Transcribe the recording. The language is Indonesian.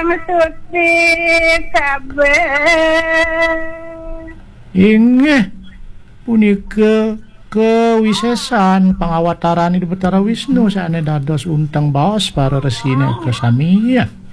metuti kabeh. Inggih punika kewisesan pangawataran di Betara Wisnu sakne dados untang baos para resine kesami ya.